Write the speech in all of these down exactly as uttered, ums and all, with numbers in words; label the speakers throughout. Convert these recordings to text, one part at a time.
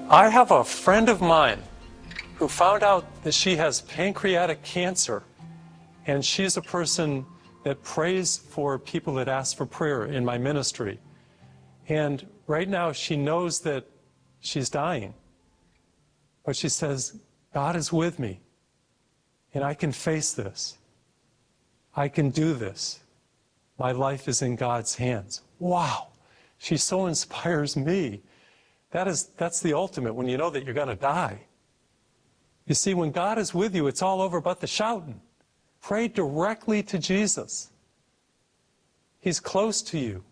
Speaker 1: I have a friend of mine who found out that she has pancreatic cancer, and she's a person that prays for people that ask for prayer in my ministry. And right now she knows that she's dying, but she says, God is with me, and I can face this. I can do this. My life is in God's hands. Wow, she so inspires me. That is, that's the ultimate, when you know that you're going to die. You see, when God is with you, it's all over but the shouting. Pray directly to Jesus. He's close to you.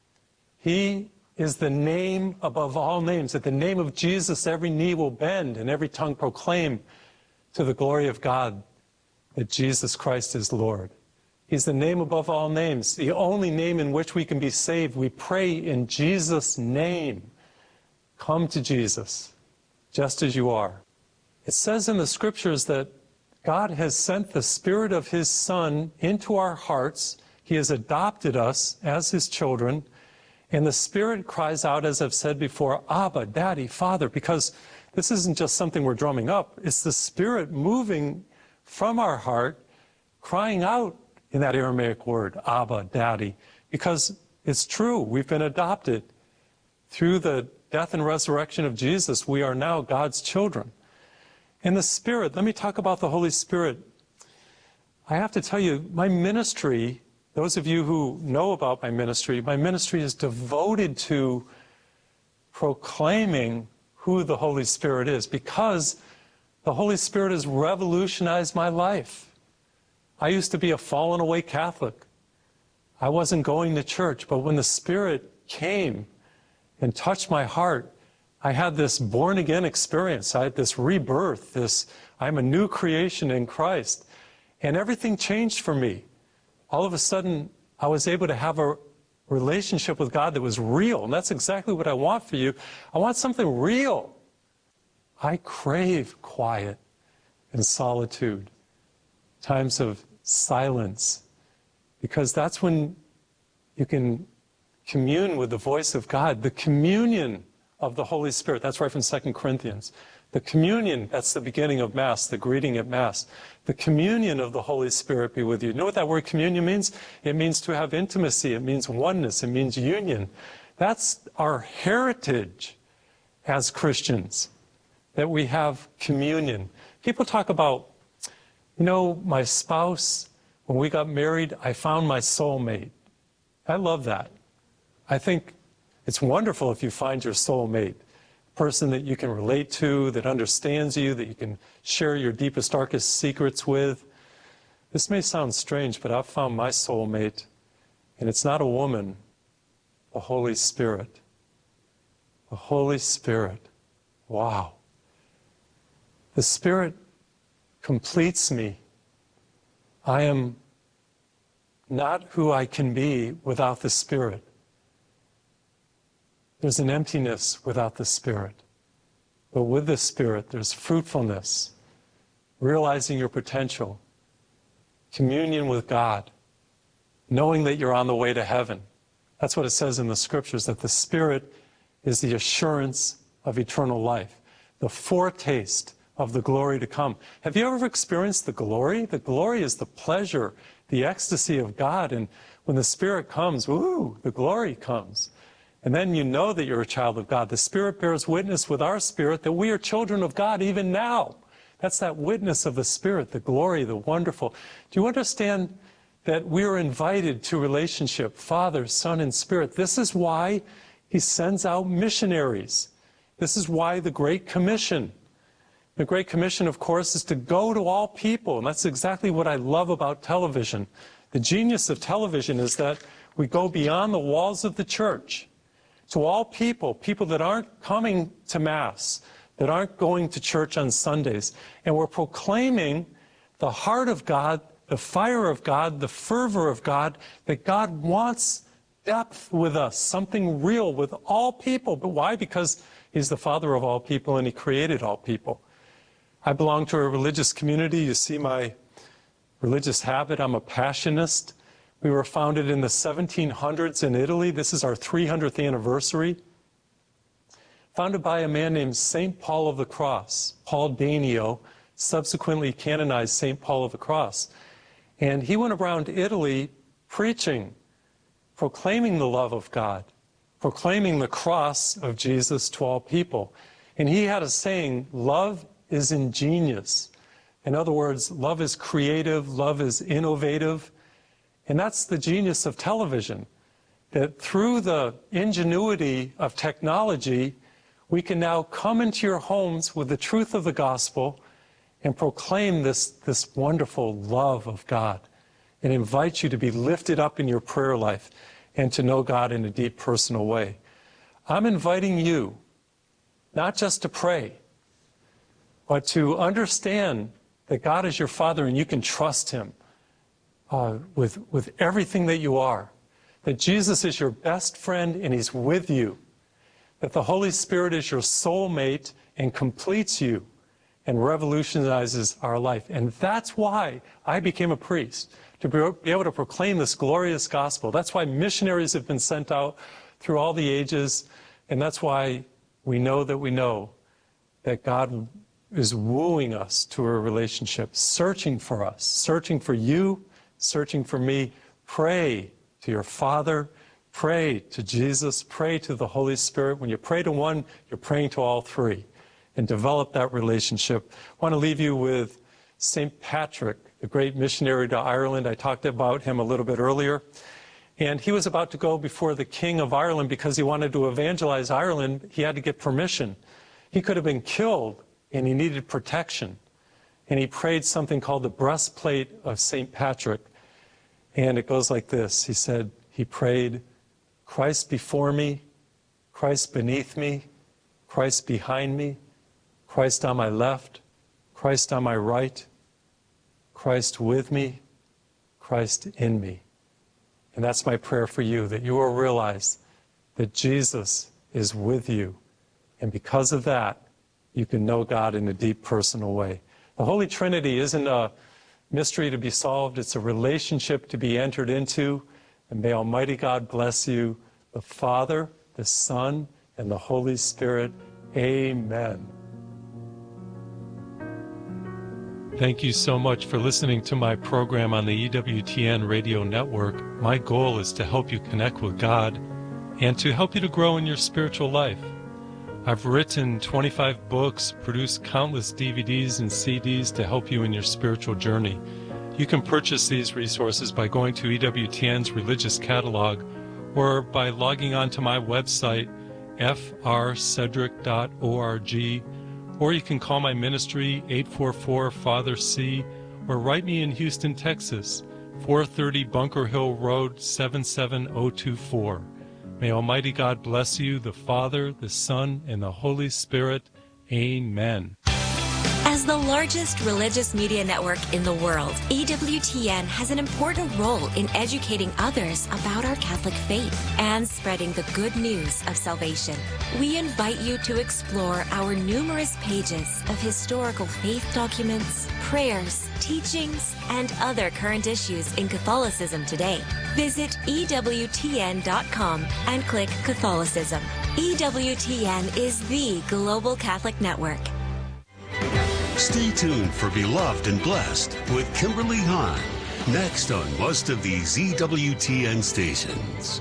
Speaker 1: He is the name above all names. At the name of Jesus, every knee will bend and every tongue proclaim to the glory of God that Jesus Christ is Lord. He's the name above all names, the only name in which we can be saved. We pray in Jesus' name. Come to Jesus, just as you are. It says in the scriptures that God has sent the Spirit of His Son into our hearts. He has adopted us as His children. And the Spirit cries out, as I've said before, Abba, Daddy, Father, because this isn't just something we're drumming up. It's the Spirit moving from our heart, crying out in that Aramaic word, Abba, Daddy, because it's true. We've been adopted. Through the death and resurrection of Jesus, we are now God's children. And the Spirit, let me talk about the Holy Spirit. I have to tell you, my ministry, those of you who know about my ministry, my ministry is devoted to proclaiming who the Holy Spirit is, because the Holy Spirit has revolutionized my life. I used to be a fallen away Catholic. I wasn't going to church, but when the Spirit came and touched my heart, I had this born-again experience. I had this rebirth, this, I'm a new creation in Christ. And everything changed for me. All of a sudden, I was able to have a relationship with God that was real. And that's exactly what I want for you. I want something real. I crave quiet and solitude, times of silence, because that's when you can commune with the voice of God, the communion of the Holy Spirit. That's right from Second Corinthians. The communion, that's the beginning of Mass, the greeting at Mass. The communion of the Holy Spirit be with you. You know what that word communion means? It means to have intimacy. It means oneness. It means union. That's our heritage as Christians, that we have communion. People talk about, you know, my spouse, when we got married, I found my soulmate. I love that. I think it's wonderful if you find your soulmate, a person that you can relate to, that understands you, that you can share your deepest, darkest secrets with. This may sound strange, but I've found my soulmate, and it's not a woman, the Holy Spirit. The Holy Spirit. Wow. The Spirit completes me. I am not who I can be without the Spirit. There's an emptiness without the Spirit. But with the Spirit, there's fruitfulness, realizing your potential, communion with God, knowing that you're on the way to heaven. That's what it says in the scriptures, that the Spirit is the assurance of eternal life, the foretaste of the glory to come. Have you ever experienced the glory? The glory is the pleasure, the ecstasy of God. And when the Spirit comes, woo, the glory comes. And then you know that you're a child of God. The Spirit bears witness with our spirit that we are children of God even now. That's that witness of the Spirit, the glory, the wonderful. Do you understand that we are invited to relationship, Father, Son, and Spirit? This is why He sends out missionaries. This is why the Great Commission. The Great Commission, of course, is to go to all people. And that's exactly what I love about television. The genius of television is that we go beyond the walls of the church to all people, people that aren't coming to Mass, that aren't going to church on Sundays. And we're proclaiming the heart of God, the fire of God, the fervor of God, that God wants depth with us, something real with all people. But why? Because He's the Father of all people and He created all people. I belong to a religious community. You see my religious habit. I'm a Passionist. We were founded in the seventeen hundreds in Italy. This is our three hundredth anniversary. founded by a man named Saint Paul of the Cross. Paul Daniel subsequently canonized Saint Paul of the Cross. And he went around Italy preaching, proclaiming the love of God, proclaiming the cross of Jesus to all people. And he had a saying, love is ingenious. In other words, love is creative, love is innovative. And that's the genius of television, that through the ingenuity of technology, we can now come into your homes with the truth of the gospel and proclaim this, this wonderful love of God and invite you to be lifted up in your prayer life and to know God in a deep personal way. I'm inviting you not just to pray, but to understand that God is your Father and you can trust Him uh, with, with everything that you are, that Jesus is your best friend and He's with you, that the Holy Spirit is your soulmate and completes you and revolutionizes our life. And that's why I became a priest, to be able to proclaim this glorious gospel. That's why missionaries have been sent out through all the ages, and that's why we know that we know that God is wooing us to a relationship, searching for us, searching for you, searching for me. Pray to your Father, pray to Jesus, pray to the Holy Spirit. When you pray to one, you're praying to all three, and develop that relationship. I want to leave you with Saint Patrick, the great missionary to Ireland. I talked about him a little bit earlier. And he was about to go before the King of Ireland because he wanted to evangelize Ireland. He had to get permission. He could have been killed, and he needed protection. And he prayed something called the breastplate of Saint Patrick. And it goes like this. He said, he prayed, Christ before me, Christ beneath me, Christ behind me, Christ on my left, Christ on my right, Christ with me, Christ in me. And that's my prayer for you, that you will realize that Jesus is with you. And because of that, you can know God in a deep personal way. The Holy Trinity isn't a mystery to be solved. It's a relationship to be entered into. And may Almighty God bless you, the Father, the Son, and the Holy Spirit. Amen. Thank you so much for listening to my program on the E W T N radio network. My goal is to help you connect with God and to help you to grow in your spiritual life. I've written twenty-five books, produced countless D V Ds and C Ds to help you in your spiritual journey. You can purchase these resources by going to E W T N's religious catalog or by logging on to my website, f r cedric dot org. Or you can call my ministry, eight four four, Father C, or write me in Houston, Texas, four thirty Bunker Hill Road, seven seven zero two four. May Almighty God bless you, the Father, the Son, and the Holy Spirit. Amen.
Speaker 2: As the largest religious media network in the world, E W T N has an important role in educating others about our Catholic faith and spreading the good news of salvation. We invite you to explore our numerous pages of historical faith documents, prayers, teachings, and other current issues in Catholicism today. Visit E W T N dot com and click Catholicism. E W T N is the global Catholic network.
Speaker 3: Stay tuned for Beloved and Blessed with Kimberly Hahn, next on most of these E W T N stations.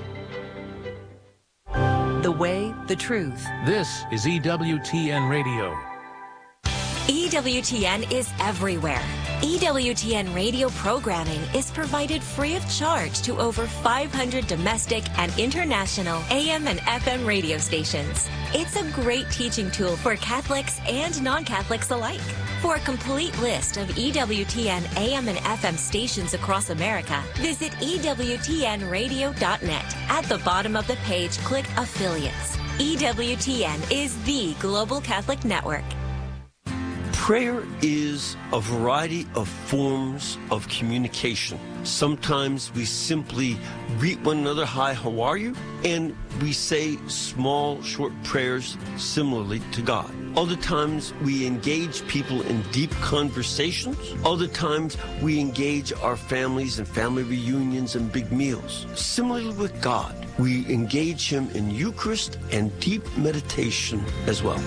Speaker 4: The way, the truth.
Speaker 5: This is E W T N Radio.
Speaker 2: E W T N is everywhere. E W T N radio programming is provided free of charge to over five hundred domestic and international A M and F M radio stations. It's a great teaching tool for Catholics and non-Catholics alike. For a complete list of E W T N A M and F M stations across America, visit E W T N radio dot net. At the bottom of the page, click Affiliates. E W T N is the global Catholic network.
Speaker 6: Prayer is a variety of forms of communication. Sometimes we simply greet one another, hi, how are you? And we say small, short prayers similarly to God. Other times we engage people in deep conversations. Other times we engage our families in family reunions and big meals. Similarly with God, we engage Him in Eucharist and deep meditation as well.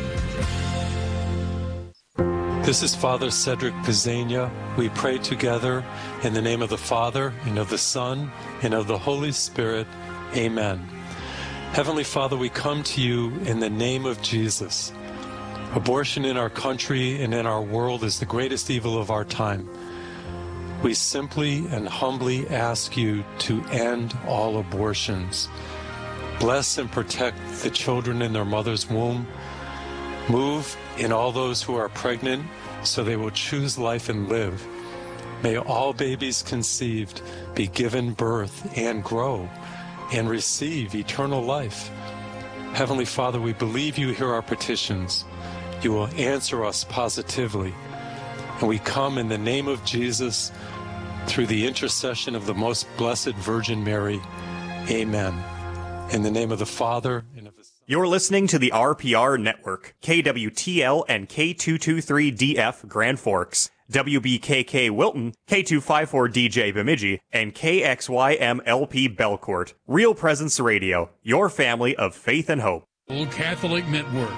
Speaker 1: This is Father Cedric Pizzania. We pray together in the name of the Father, and of the Son, and of the Holy Spirit. Amen. Heavenly Father, we come to you in the name of Jesus. Abortion in our country and in our world is the greatest evil of our time. We simply and humbly ask you to end all abortions. Bless and protect the children in their mother's womb. Move in all those who are pregnant so they will choose life and live. May all babies conceived be given birth and grow and receive eternal life. Heavenly Father, we believe you hear our petitions. You will answer us positively. And we come in the name of Jesus through the intercession of the most blessed Virgin Mary. Amen. In the name of the Father, and of the Son.
Speaker 7: You're listening to the R P R Network, K W T L and K two two three D F Grand Forks, W B K K Wilton, K two five four D J Bemidji, and K X Y M L P Belcourt. Real Presence Radio, your family of faith and hope.
Speaker 5: Old Catholic Network.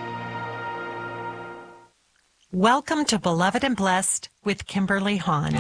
Speaker 8: Welcome to Beloved and Blessed with Kimberly Hahn.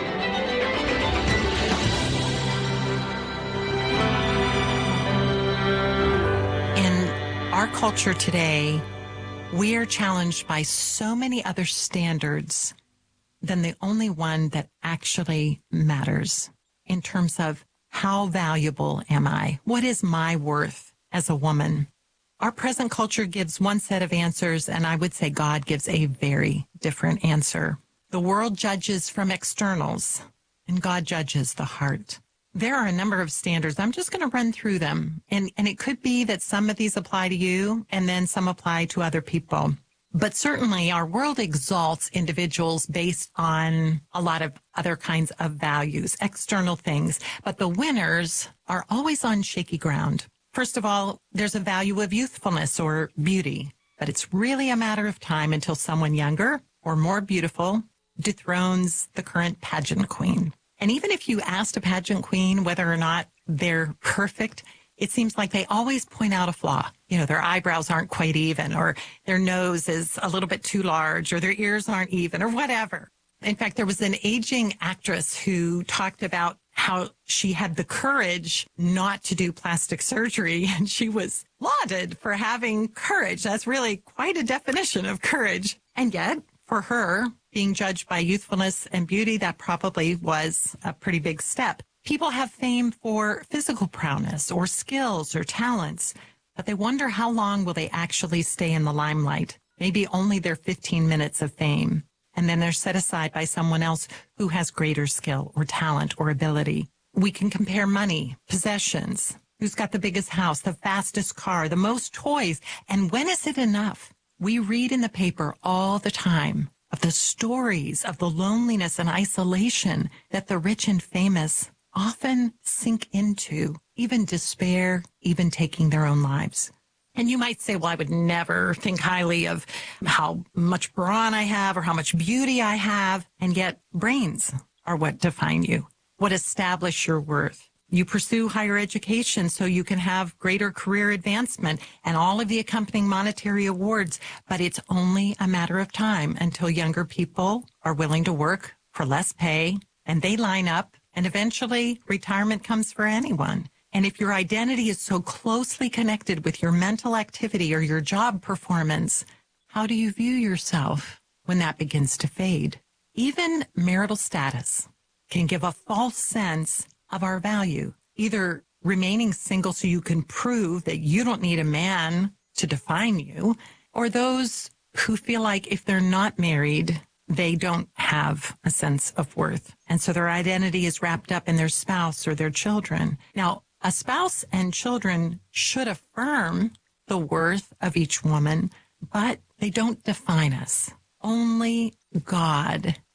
Speaker 8: In our culture today, we are challenged by so many other standards than the only one that actually matters in terms of how valuable am I? What is my worth as a woman? Our present culture gives one set of answers, and I would say God gives a very different answer. The world judges from externals, and God judges the heart. There are a number of standards. I'm just going to run through them, and, and it could be that some of these apply to you, and then some apply to other people. But certainly our world exalts individuals based on a lot of other kinds of values, external things. But the winners are always on shaky ground. First of all, there's a value of youthfulness or beauty, but it's really a matter of time until someone younger or more beautiful dethrones the current pageant queen. And even if you asked a pageant queen whether or not they're perfect, it seems like they always point out a flaw. You know, their eyebrows aren't quite even, or their nose is a little bit too large, or their ears aren't even, or whatever. In fact, there was an aging actress who talked about how she had the courage not to do plastic surgery, and she was lauded for having courage. That's really quite a definition of courage. And yet, for her, being judged by youthfulness and beauty, that probably was a pretty big step. People have fame for physical prowess or skills or talents, but they wonder how long will they actually stay in the limelight. Maybe only their fifteen minutes of fame. And then they're set aside by someone else who has greater skill or talent or ability. We can compare money, possessions, who's got the biggest house, the fastest car, the most toys, and when is it enough? We read in the paper all the time of the stories of the loneliness and isolation that the rich and famous often sink into, even despair, even taking their own lives. And you might say, well, I would never think highly of how much brawn I have or how much beauty I have. And yet brains are what define you, what establish your worth. You pursue higher education so you can have greater career advancement and all of the accompanying monetary awards. But it's only a matter of time until younger people are willing to work for less pay and they line up, and eventually retirement comes for anyone. And if your identity is so closely connected with your mental activity or your job performance, how do you view yourself when that begins to fade? Even marital status can give a false sense of our value, either remaining single so you can prove that you don't need a man to define you, or those who feel like if they're not married, they don't have a sense of worth. And so their identity is wrapped up in their spouse or their children. Now, a spouse and children should affirm the worth of each woman, but they don't define us. Only God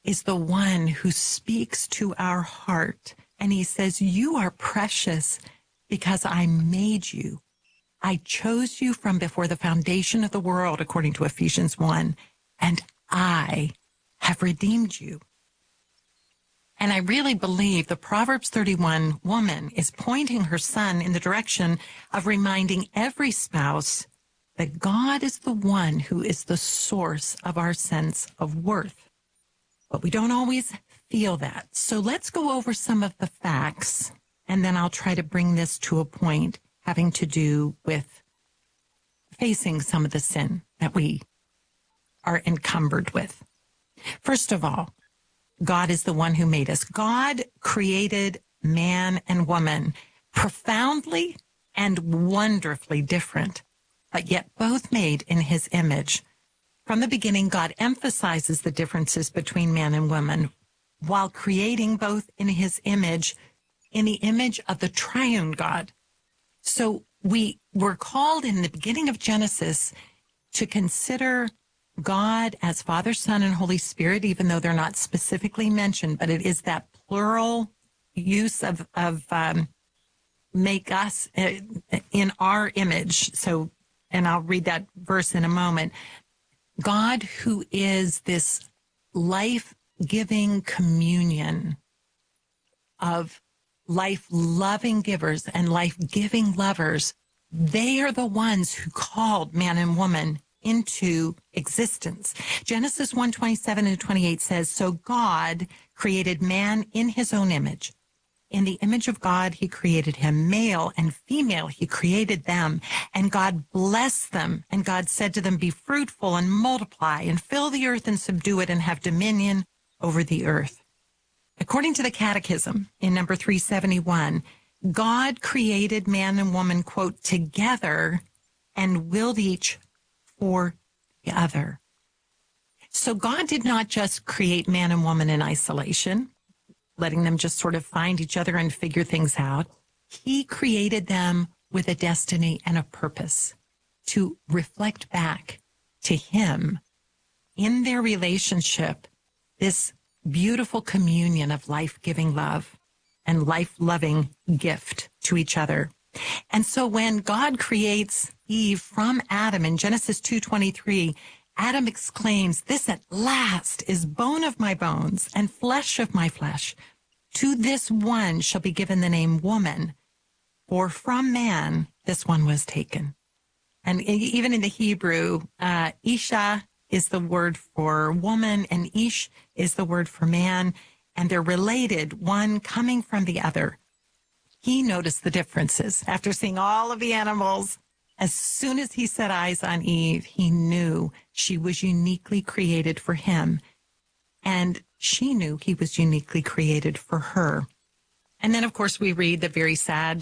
Speaker 8: is the one who speaks to our heart. And he says, you are precious because I made you. I chose you from before the foundation of the world, according to Ephesians one, and I have redeemed you. And I really believe the Proverbs thirty-one woman is pointing her son in the direction of reminding every spouse that God is the one who is the source of our sense of worth. But we don't always feel that. So let's go over some of the facts, and then I'll try to bring this to a point having to do with facing some of the sin that we are encumbered with. First of all, God is the one who made us. God created man and woman profoundly and wonderfully different, but yet both made in his image. From the beginning, God emphasizes the differences between man and woman while creating both in his image, in the image of the triune God. So we were called in the beginning of Genesis to consider God as Father, Son, and Holy Spirit, even though they're not specifically mentioned, but it is that plural use of, of um, make us uh, in our image. So, and I'll read that verse in a moment. God, who is this life-giving communion of life-loving givers and life-giving lovers, they are the ones who called man and woman into existence. Genesis one twenty-seven and twenty-eight says, so God created man in his own image. In the image of God, he created him. Male and female, he created them. And God blessed them. And God said to them, be fruitful and multiply and fill the earth and subdue it and have dominion over the earth. According to the Catechism in number three seventy-one, God created man and woman, quote, together and willed each for the other. So God did not just create man and woman in isolation, letting them just sort of find each other and figure things out. He created them with a destiny and a purpose to reflect back to him in their relationship, this beautiful communion of life-giving love and life-loving gift to each other. And so when God creates Eve from Adam in Genesis two twenty-three, Adam exclaims, this at last is bone of my bones and flesh of my flesh. To this one shall be given the name woman, for from man this one was taken. And even in the Hebrew, uh, Isha is the word for woman and Ish is the word for man, and they're related, one coming from the other. He noticed the differences. After seeing all of the animals, as soon as he set eyes on Eve, he knew she was uniquely created for him. And she knew he was uniquely created for her. And then, of course, we read the very sad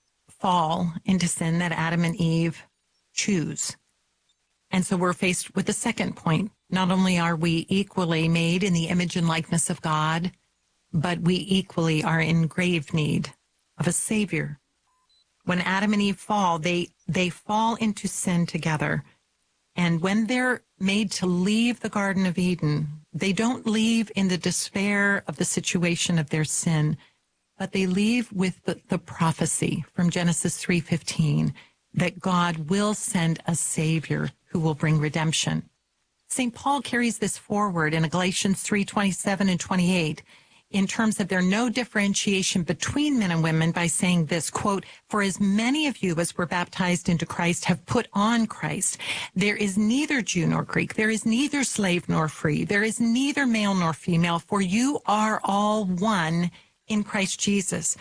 Speaker 8: fall into sin that Adam and Eve choose. And so we're faced with the second point. Not only are we equally made in the image and likeness of God, but we equally are in grave need of a Savior. When Adam and Eve fall, they, they fall into sin together. And when they're made to leave the Garden of Eden, they don't leave in the despair of the situation of their sin, but they leave with the, the prophecy from Genesis three fifteen that God will send a Savior who will bring redemption. Saint Paul carries this forward in Galatians three twenty-seven and twenty-eight in terms of there no differentiation between men and women by saying this, quote, for as many of you as were baptized into Christ have put on Christ. There is neither Jew nor Greek. There is neither slave nor free. There is neither male nor female, for you are all one in Christ Jesus.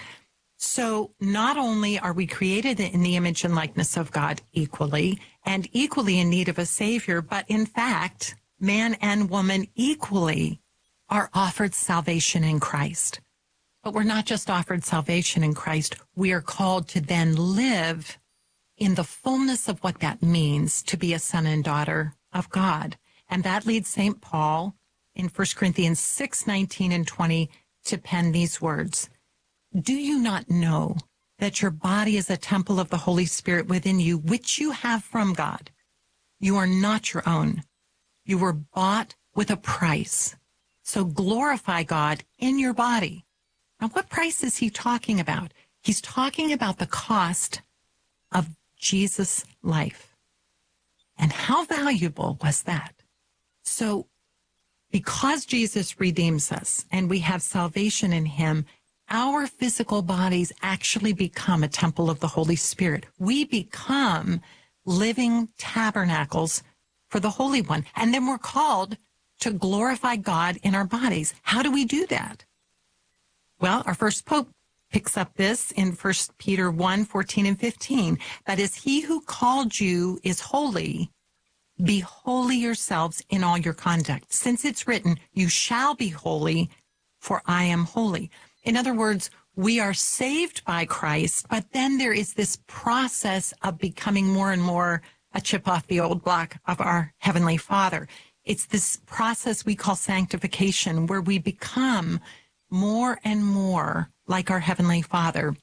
Speaker 8: So not only are we created in the image and likeness of God equally and equally in need of a Savior, but in fact, man and woman equally are offered salvation in Christ. But we're not just offered salvation in Christ. We are called to then live in the fullness of what that means to be a son and daughter of God. And that leads Saint Paul in First Corinthians six nineteen and twenty to pen these words. Do you not know that your body is a temple of the Holy Spirit within you, which you have from God? You are not your own. You were bought with a price. So glorify God in your body. Now, what price is he talking about? He's talking about the cost of Jesus' life. And how valuable was that? So because Jesus redeems us and we have salvation in him, our physical bodies actually become a temple of the Holy Spirit. We become living tabernacles for the Holy One. And then we're called to glorify God in our bodies. How do we do that? Well, our first pope picks up this in First Peter one, fourteen and fifteen. That is, he who called you is holy. Be holy yourselves in all your conduct. Since it's written, you shall be holy, for I am holy. In other words, we are saved by Christ, but then there is this process of becoming more and more a chip off the old block of our Heavenly Father. It's this process we call sanctification, where we become more and more like our Heavenly Father.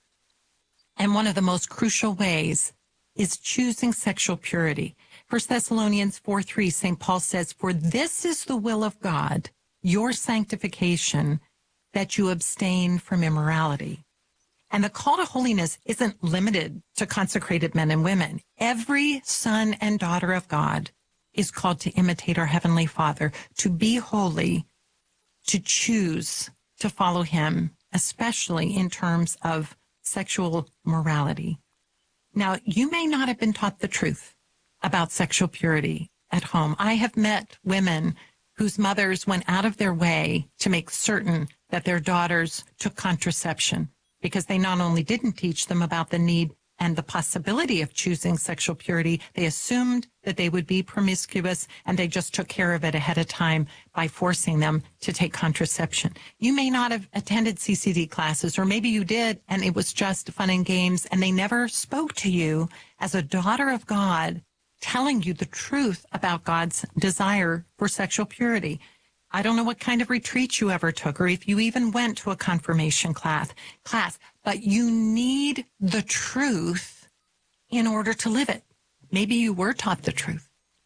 Speaker 8: And one of the most crucial ways is choosing sexual purity. First Thessalonians four three, Saint Paul says, for this is the will of God, your sanctification, that you abstain from immorality. And the call to holiness isn't limited to consecrated men and women. Every son and daughter of God is called to imitate our Heavenly Father, to be holy, to choose to follow him, especially in terms of sexual morality. Now, you may not have been taught the truth about sexual purity at home. I have met women whose mothers went out of their way to make certain that their daughters took contraception, because they not only didn't teach them about the need and the possibility of choosing sexual purity, they assumed that they would be promiscuous, and they just took care of it ahead of time by forcing them to take contraception. You may not have attended C C D classes, or maybe you did, and it was just fun and games, and they never spoke to you as a daughter of God, telling you the truth about God's desire for sexual purity. I don't know what kind of retreat you ever took, or if you even went to a confirmation class, class, but you need the truth in order to live it. Maybe you were taught the truth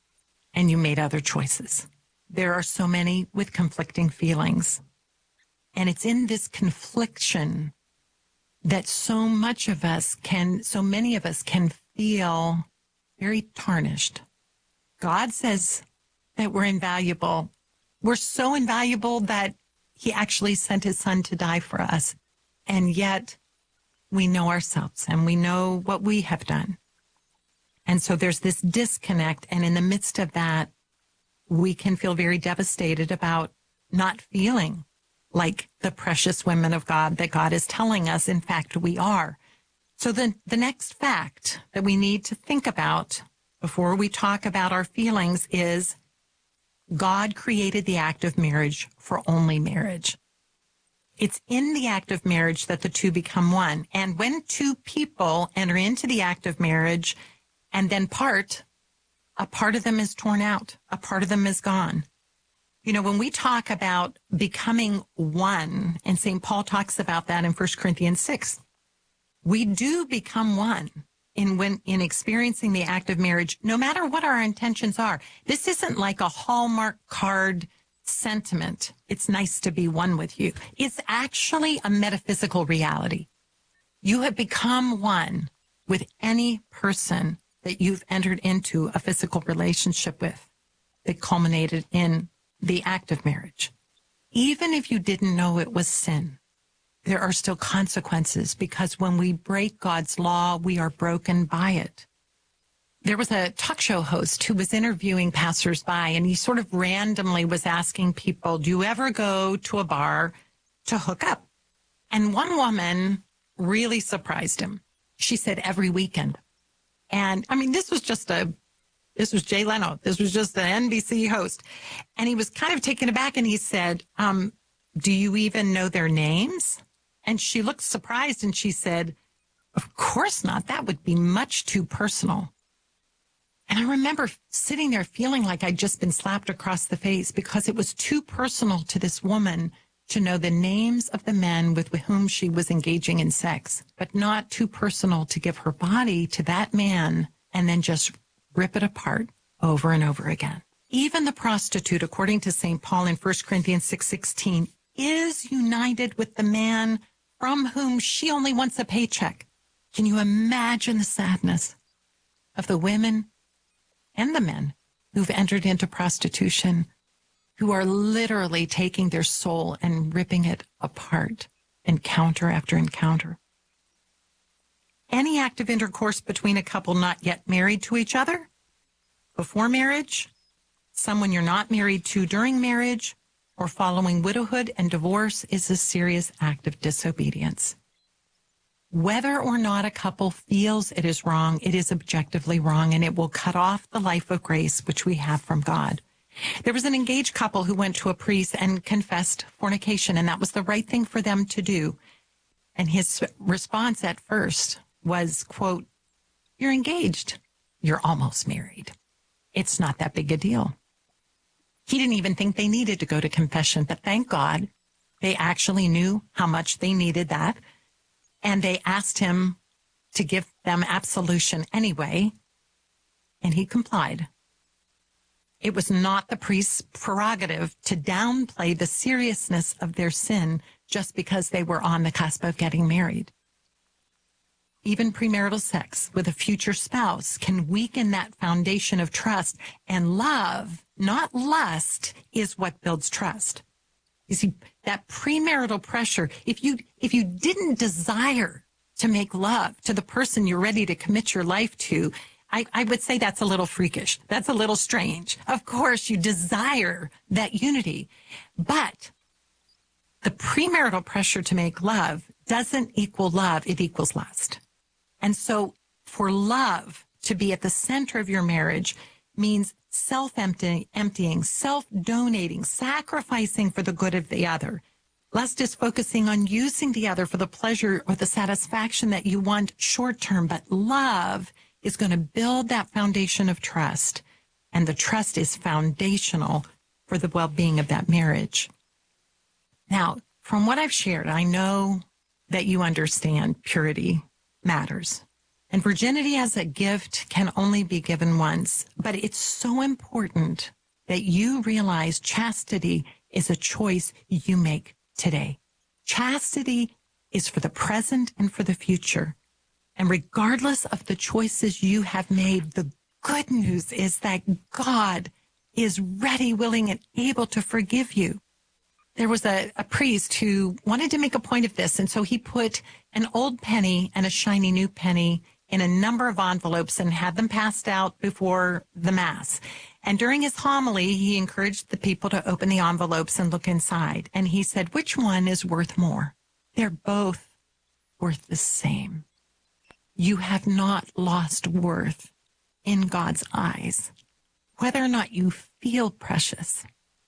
Speaker 8: and you made other choices. There are so many with conflicting feelings. And it's in this confliction that so much of us can, so many of us can feel very tarnished. God says that we're invaluable. We're so invaluable that he actually sent his son to die for us. And yet we know ourselves and we know what we have done. And so there's this disconnect. And in the midst of that, we can feel very devastated about not feeling like the precious women of God that God is telling us, in fact, we are. So the, the next fact that we need to think about before we talk about our feelings is God created the act of marriage for only marriage. It's in the act of marriage that the two become one. And when two people enter into the act of marriage and then part, a part of them is torn out. A part of them is gone. You know, when we talk about becoming one, and Saint Paul talks about that in First Corinthians six, we do become one in when in experiencing the act of marriage, no matter what our intentions are. This isn't like a Hallmark card sentiment. It's nice to be one with you. It's actually a metaphysical reality. You have become one with any person that you've entered into a physical relationship with that culminated in the act of marriage. Even if you didn't know it was sin, there are still consequences, because when we break God's law, we are broken by it. There was a talk show host who was interviewing passersby, and he sort of randomly was asking people, do you ever go to a bar to hook up? And one woman really surprised him. She said, every weekend. And I mean, this was just a, this was Jay Leno. This was just an N B C host. And he was kind of taken aback, and he said, um, do you even know their names? And she looked surprised, and she said, of course not. That would be much too personal. And I remember sitting there feeling like I'd just been slapped across the face, because it was too personal to this woman to know the names of the men with whom she was engaging in sex, but not too personal to give her body to that man and then just rip it apart over and over again. even the prostitute, according to Saint Paul in First Corinthians six sixteen, is united with the man from whom she only wants a paycheck. Can you imagine the sadness of the women and the men who've entered into prostitution, who are literally taking their soul and ripping it apart, encounter after encounter? Any act of intercourse between a couple not yet married to each other, before marriage, someone you're not married to during marriage, or following widowhood and divorce is a serious act of disobedience. Whether or not a couple feels it is wrong, it is objectively wrong, and it will cut off the life of grace which we have from God. There was an engaged couple who went to a priest and confessed fornication, and that was the right thing for them to do. And his response at first was, quote, "You're engaged. You're almost married. It's not that big a deal." He didn't even think they needed to go to confession, but thank God they actually knew how much they needed that. And they asked him to give them absolution anyway, and he complied. It was not the priest's prerogative to downplay the seriousness of their sin just because they were on the cusp of getting married. Even premarital sex with a future spouse can weaken that foundation of trust, and love, not lust, is what builds trust. You see, that premarital pressure, if you if you didn't desire to make love to the person you're ready to commit your life to, I, I would say that's a little freakish. That's a little strange. Of course, you desire that unity, but the premarital pressure to make love doesn't equal love. It equals lust. And so for love to be at the center of your marriage means self-emptying, emptying, self-donating, sacrificing for the good of the other. Lust is focusing on using the other for the pleasure or the satisfaction that you want short-term, but love is going to build that foundation of trust, and the trust is foundational for the well-being of that marriage. Now, from what I've shared, I know that you understand purity matters. And virginity as a gift can only be given once, but it's so important that you realize chastity is a choice you make today. Chastity is for the present and for the future. And regardless of the choices you have made, the good news is that God is ready, willing, and able to forgive you. There was a, a priest who wanted to make a point of this, and so he put an old penny and a shiny new penny in a number of envelopes and had them passed out before the Mass. And during his homily, he encouraged the people to open the envelopes and look inside. And he said, which one is worth more? They're both worth the same. You have not lost worth in God's eyes. Whether or not you feel precious,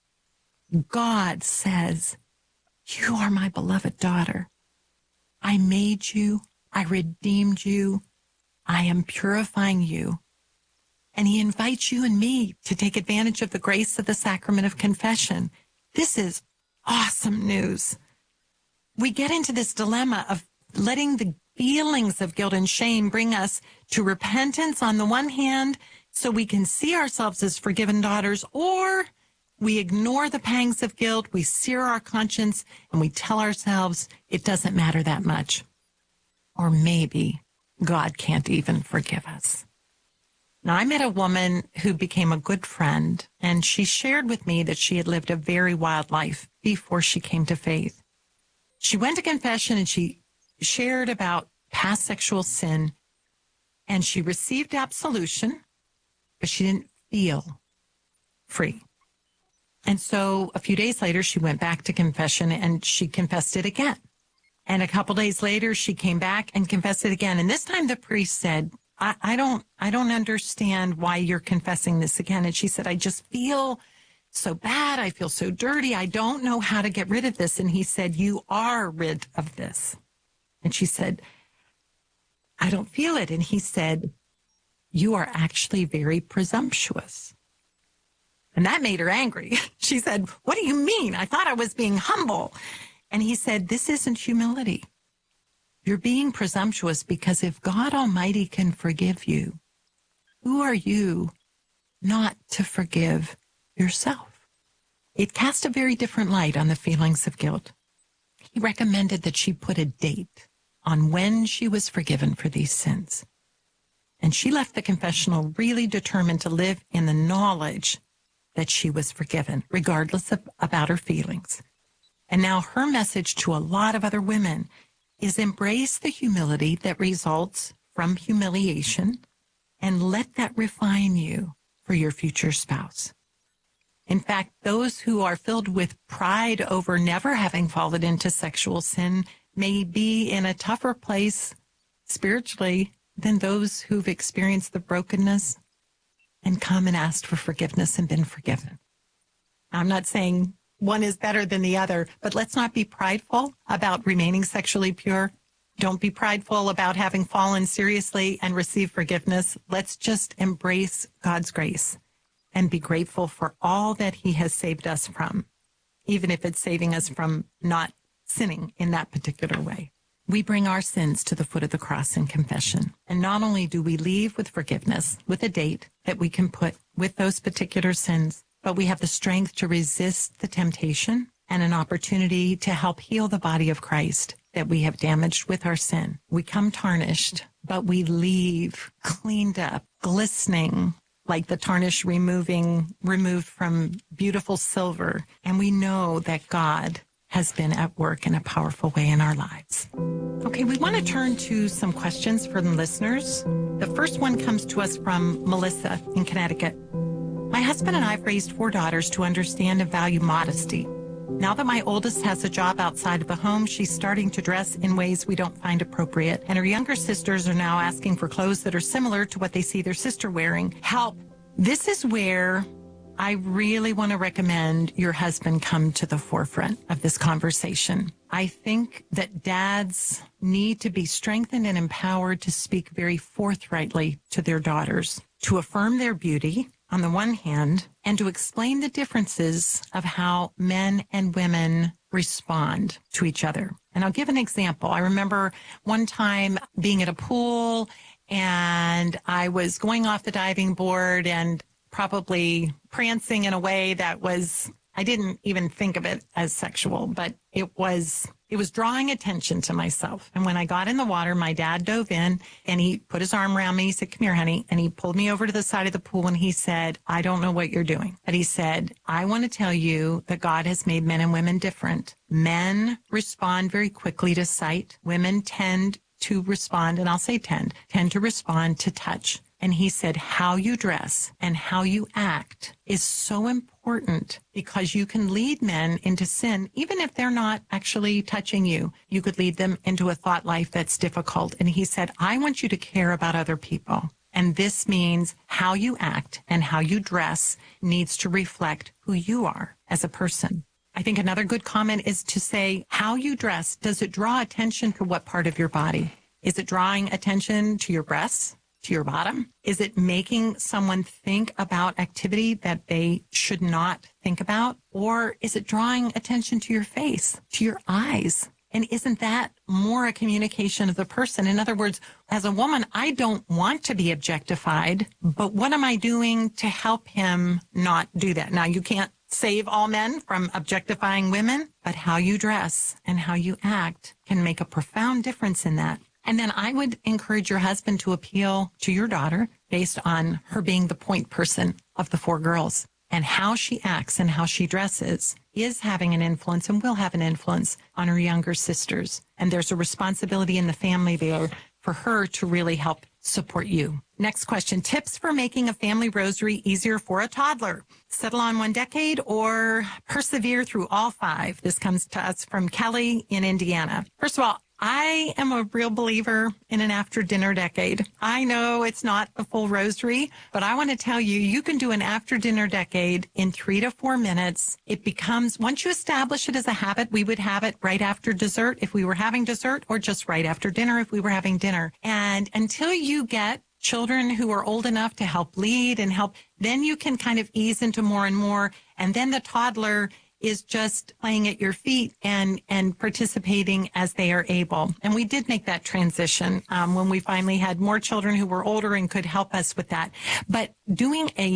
Speaker 8: God says, you are my beloved daughter. I made you. I redeemed you. I am purifying you. And he invites you and me to take advantage of the grace of the sacrament of confession. This is awesome news. We get into this dilemma of letting the feelings of guilt and shame bring us to repentance on the one hand, so we can see ourselves as forgiven daughters, or we ignore the pangs of guilt, we sear our conscience, and we tell ourselves it doesn't matter that much. Or maybe God can't even forgive us. Now, I met a woman who became a good friend, and she shared with me that she had lived a very wild life before she came to faith. She went to confession and she shared about past sexual sin, and she received absolution, but she didn't feel free. And so a few days later, she went back to confession and she confessed it again. And a couple days later, she came back and confessed it again. And this time the priest said, I, I don't, I don't understand why you're confessing this again. And she said, I just feel so bad. I feel so dirty. I don't know how to get rid of this. And he said, you are rid of this. And she said, I don't feel it. And he said, you are actually very presumptuous. And that made her angry. She said, what do you mean? I thought I was being humble. And he said, this isn't humility. You're being presumptuous, because if God Almighty can forgive you, who are you not to forgive yourself. It cast a very different light on the feelings of guilt. He recommended that she put a date on when she was forgiven for these sins. And she left the confessional really determined to live in the knowledge that she was forgiven, regardless of about her feelings. And now her message to a lot of other women is embrace the humility that results from humiliation and let that refine you for your future spouse. In fact, those who are filled with pride over never having fallen into sexual sin may be in a tougher place spiritually than those who've experienced the brokenness and come and asked for forgiveness and been forgiven. I'm not saying one is better than the other, but let's not be prideful about remaining sexually pure. Don't be prideful about having fallen seriously and received forgiveness. Let's just embrace God's grace and be grateful for all that he has saved us from, even if it's saving us from not sinning in that particular way. We bring our sins to the foot of the cross in confession. And not only do we leave with forgiveness, with a date that we can put with those particular sins, but we have the strength to resist the temptation and an opportunity to help heal the body of Christ that we have damaged with our sin. We come tarnished, but we leave cleaned up, glistening, like the tarnish removing, removed from beautiful silver. And we know that God has been at work in a powerful way in our lives. Okay, we want to turn to some questions from listeners. The first one comes to us from Melissa in Connecticut. My husband and I have raised four daughters to understand and value modesty. Now that my oldest has a job outside of the home, she's starting to dress in ways we don't find appropriate. And her younger sisters are now asking for clothes that are similar to what they see their sister wearing. Help. This is where I really want to recommend your husband come to the forefront of this conversation. I think that dads need to be strengthened and empowered to speak very forthrightly to their daughters, to affirm their beauty on the one hand, and to explain the differences of how men and women respond to each other. And I'll give an example. I remember one time being at a pool and I was going off the diving board and probably prancing in a way that was, I didn't even think of it as sexual, but it was, it was drawing attention to myself. And when I got in the water, my dad dove in and he put his arm around me. He said, "Come here, honey." And he pulled me over to the side of the pool and he said, "I don't know what you're doing." But he said, "I want to tell you that God has made men and women different. Men respond very quickly to sight. Women tend to respond, and I'll say tend, tend to respond to touch." And he said, how you dress and how you act is so important because you can lead men into sin, even if they're not actually touching you. You could lead them into a thought life that's difficult. And he said, I want you to care about other people. And this means how you act and how you dress needs to reflect who you are as a person. I think another good comment is to say, how you dress, does it draw attention to what part of your body? Is it drawing attention to your breasts? To your bottom? Is it making someone think about activity that they should not think about? Or is it drawing attention to your face, to your eyes? And isn't that more a communication of the person? In other words, as a woman, I don't want to be objectified, but what am I doing to help him not do that? Now, you can't save all men from objectifying women, but how you dress and how you act can make a profound difference in that. And then I would encourage your husband to appeal to your daughter based on her being the point person of the four girls. And how she acts and how she dresses is having an influence and will have an influence on her younger sisters. And there's a responsibility in the family there for her to really help support you. Next question, tips for making a family rosary easier for a toddler. Settle on one decade or persevere through all five. This comes to us from Kelly in Indiana. First of all, I am a real believer in an after dinner decade. I know it's not the full rosary, but I want to tell you, you can do an after dinner decade in three to four minutes. It becomes, once you establish it as a habit, we would have it right after dessert if we were having dessert, or just right after dinner if we were having dinner. And until you get children who are old enough to help lead and help, then you can kind of ease into more and more. And then the toddler is just playing at your feet and, and participating as they are able. And we did make that transition um, when we finally had more children who were older and could help us with that. But doing a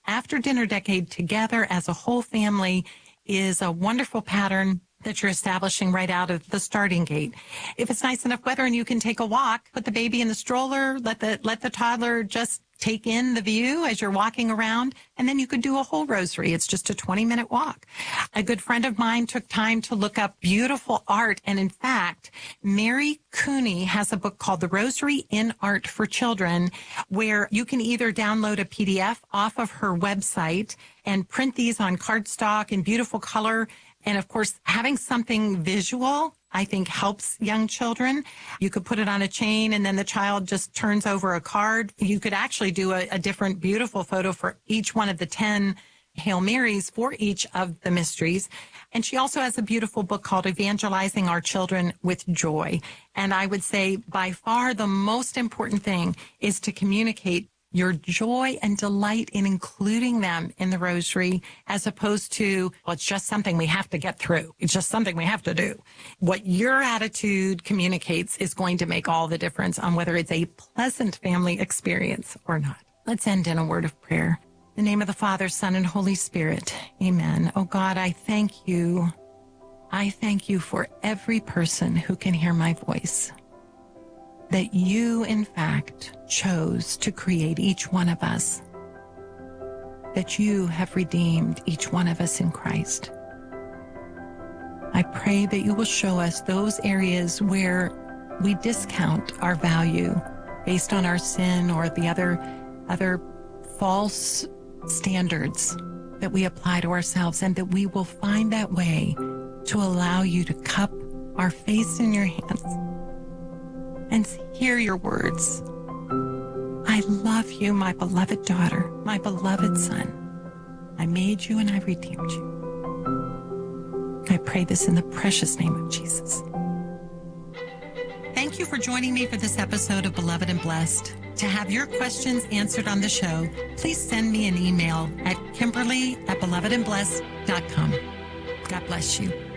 Speaker 8: after dinner decade together as a whole family is a wonderful pattern that you're establishing right out of the starting gate. If it's nice enough weather and you can take a walk, put the baby in the stroller, let the let the toddler just take in the view as you're walking around, and then you could do a whole rosary. It's just a twenty minute walk. A good friend of mine took time to look up beautiful art. And in fact, Mary Cooney has a book called The Rosary in Art for Children, where you can either download a P D F off of her website and print these on cardstock in beautiful color. And of course, having something visual, I think, helps young children. You could put it on a chain and then the child just turns over a card. You could actually do a, a different beautiful photo for each one of the ten Hail Marys for each of the mysteries. And she also has a beautiful book called Evangelizing Our Children with Joy. And I would say by far the most important thing is to communicate your joy and delight in including them in the rosary, as opposed to, well, it's just something we have to get through. It's just something we have to do. What your attitude communicates is going to make all the difference on whether it's a pleasant family experience or not. Let's end in a word of prayer. In the name of the Father, Son, and Holy Spirit. Amen. Oh God, I thank you. I thank you for every person who can hear my voice. That you, in fact, chose to create each one of us. That you have redeemed each one of us in Christ. I pray that you will show us those areas where we discount our value based on our sin or the other, other false standards that we apply to ourselves, and that we will find that way to allow you to cup our face in your hands and hear your words. I love you, my beloved daughter, my beloved son. I made you and I redeemed you. I pray this in the precious name of Jesus. Thank you for joining me for this episode of Beloved and Blessed. To have your questions answered on the show, please send me an email at Kimberly at beloved and blessed dot com. God bless you.